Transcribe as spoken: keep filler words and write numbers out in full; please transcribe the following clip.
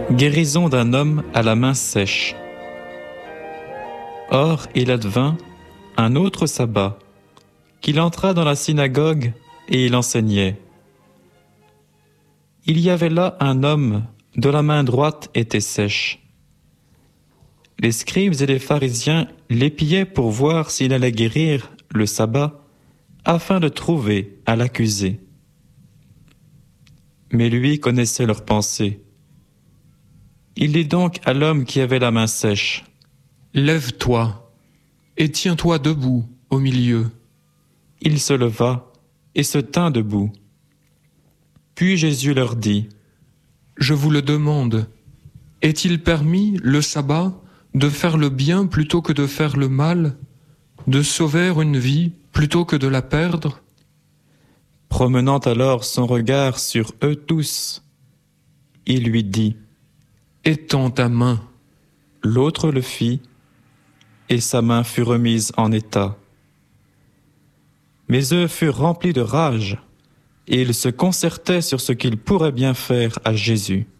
Guérison d'un homme à la main sèche. Or, il advint un autre sabbat, qu'il entra dans la synagogue et il enseignait. Il y avait là un homme dont la main droite était sèche. Les scribes et les pharisiens l'épiaient pour voir s'il allait guérir le sabbat, afin de trouver à l'accuser. Mais lui connaissait leurs pensées. Il dit donc à l'homme qui avait la main sèche: « Lève-toi et tiens-toi debout au milieu. » Il se leva et se tint debout. Puis Jésus leur dit: « Je vous le demande, est-il permis, le sabbat, de faire le bien plutôt que de faire le mal, de sauver une vie plutôt que de la perdre ?» Promenant alors son regard sur eux tous, il lui dit: « Étends ta main. » L'autre le fit, et sa main fut remise en état. Mais eux furent remplis de rage, et ils se concertaient sur ce qu'ils pourraient bien faire à Jésus.